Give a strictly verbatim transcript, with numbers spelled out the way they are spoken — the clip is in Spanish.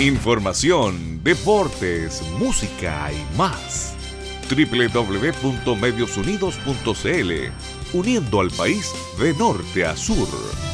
Información, deportes, música y más. doble u doble u doble u punto medios unidos punto c l, uniendo al país de norte a sur.